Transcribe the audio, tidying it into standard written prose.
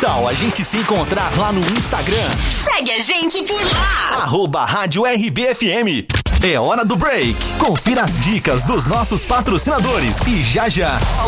tal a gente se encontrar lá no Instagram? Segue a gente por lá. @Rádio RBFM. É hora do break. Confira as dicas dos nossos patrocinadores e já